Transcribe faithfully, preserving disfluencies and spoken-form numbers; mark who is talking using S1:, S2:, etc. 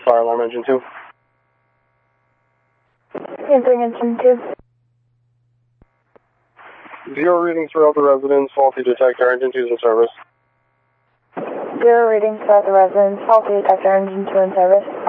S1: fire alarm engine two.
S2: Answering engine two.
S1: Zero readings throughout the residence, faulty detector, engine two is in service.
S2: Zero readings throughout the residence, faulty detector, engine two in service.